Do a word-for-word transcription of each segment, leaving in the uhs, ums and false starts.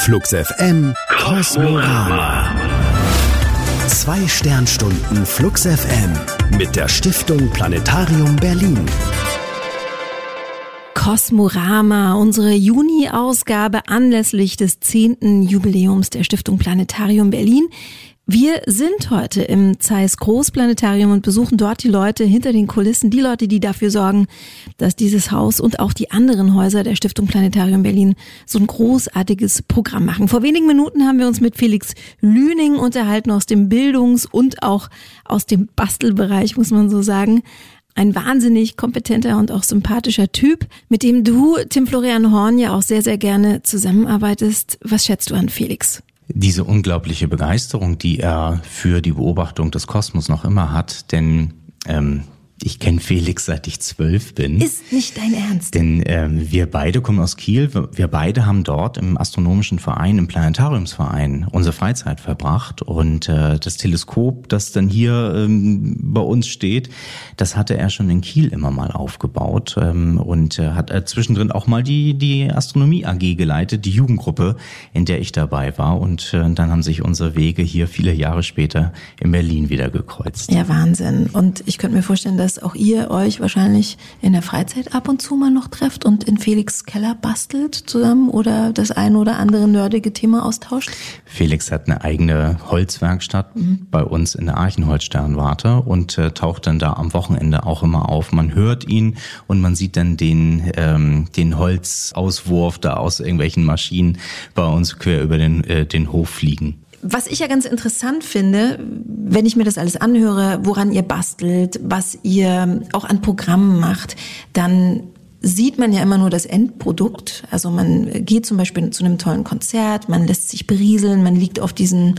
Flux F M Kosmorama. Zwei Sternstunden Flux F M mit der Stiftung Planetarium Berlin. Kosmorama, unsere Juni-Ausgabe anlässlich des zehnten Jubiläums der Stiftung Planetarium Berlin. Wir sind heute im Zeiss Großplanetarium und besuchen dort die Leute hinter den Kulissen, die Leute, die dafür sorgen, dass dieses Haus und auch die anderen Häuser der Stiftung Planetarium Berlin so ein großartiges Programm machen. Vor wenigen Minuten haben wir uns mit Felix Lüning unterhalten aus dem Bildungs- und auch aus dem Bastelbereich, muss man so sagen. Ein wahnsinnig kompetenter und auch sympathischer Typ, mit dem du, Tim Florian Horn, ja auch sehr, sehr gerne zusammenarbeitest. Was schätzt du an Felix? Diese unglaubliche Begeisterung, die er für die Beobachtung des Kosmos noch immer hat, denn ähm, ich kenne Felix, seit ich zwölf bin. Ist nicht dein Ernst? Denn ähm, wir beide kommen aus Kiel. Wir beide haben dort im Astronomischen Verein, im Planetariumsverein unsere Freizeit verbracht. Und äh, das Teleskop, das dann hier ähm, bei uns steht, das hatte er schon in Kiel immer mal aufgebaut. Ähm, und äh, hat äh, zwischendrin auch mal die die Astronomie A G geleitet, die Jugendgruppe, in der ich dabei war. Und äh, dann haben sich unsere Wege hier viele Jahre später in Berlin wieder gekreuzt. Ja, Wahnsinn. Und ich könnte mir vorstellen, dass auch ihr euch wahrscheinlich in der Freizeit ab und zu mal noch trefft und in Felix' Keller bastelt zusammen oder das ein oder andere nerdige Thema austauscht? Felix hat eine eigene Holzwerkstatt mhm. bei uns in der Archenholz-Sternwarte und äh, taucht dann da am Wochenende auch immer auf. Man hört ihn und man sieht dann den ähm, den Holzauswurf da aus irgendwelchen Maschinen bei uns quer über den äh, den Hof fliegen. Was ich ja ganz interessant finde, wenn ich mir das alles anhöre, woran ihr bastelt, was ihr auch an Programmen macht, dann sieht man ja immer nur das Endprodukt. Also man geht zum Beispiel zu einem tollen Konzert, man lässt sich berieseln, man liegt auf diesem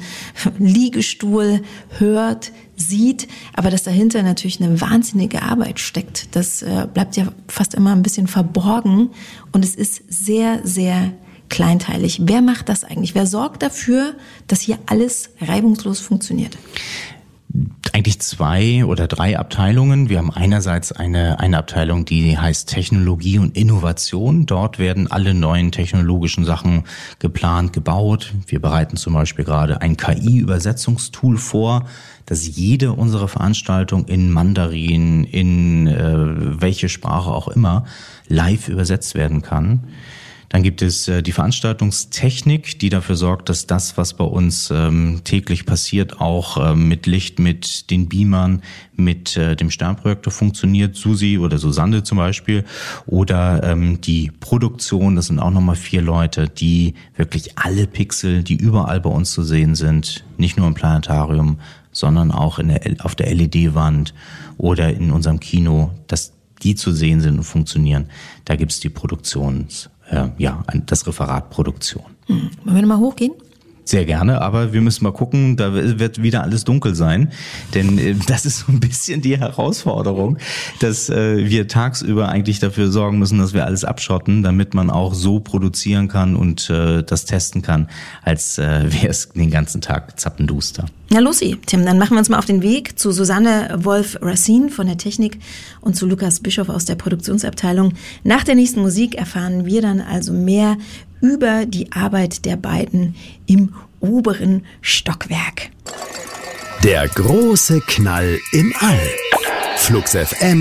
Liegestuhl, hört, sieht, aber dass dahinter natürlich eine wahnsinnige Arbeit steckt, das bleibt ja fast immer ein bisschen verborgen und es ist sehr, sehr kleinteilig. Wer macht das eigentlich? Wer sorgt dafür, dass hier alles reibungslos funktioniert? Eigentlich zwei oder drei Abteilungen. Wir haben einerseits eine, eine Abteilung, die heißt Technologie und Innovation. Dort werden alle neuen technologischen Sachen geplant, gebaut. Wir bereiten zum Beispiel gerade ein K I-Übersetzungstool vor, dass jede unserer Veranstaltung in Mandarin, in äh, welche Sprache auch immer, live übersetzt werden kann. Dann gibt es äh, die Veranstaltungstechnik, die dafür sorgt, dass das, was bei uns ähm, täglich passiert, auch ähm, mit Licht, mit den Beamern, mit äh, dem Sternprojektor funktioniert. Susi oder Susanne zum Beispiel. Oder ähm, die Produktion, das sind auch nochmal vier Leute, die wirklich alle Pixel, die überall bei uns zu sehen sind, nicht nur im Planetarium, sondern auch in der, auf der L E D-Wand oder in unserem Kino, dass die zu sehen sind und funktionieren. Da gibt's die Produktions Äh, ja, das Referat Produktion. Hm. Wollen wir nochmal hochgehen? Sehr gerne, aber wir müssen mal gucken, da wird wieder alles dunkel sein, denn äh, das ist so ein bisschen die Herausforderung, dass äh, wir tagsüber eigentlich dafür sorgen müssen, dass wir alles abschotten, damit man auch so produzieren kann und äh, das testen kann, als äh, wäre es den ganzen Tag zappenduster. Na Lucy, Tim, dann machen wir uns mal auf den Weg zu Susanne Wolf-Racine von der Technik und zu Lukas Bischof aus der Produktionsabteilung. Nach der nächsten Musik erfahren wir dann also mehr über die Arbeit der beiden im oberen Stockwerk. Der große Knall im All. Flux F M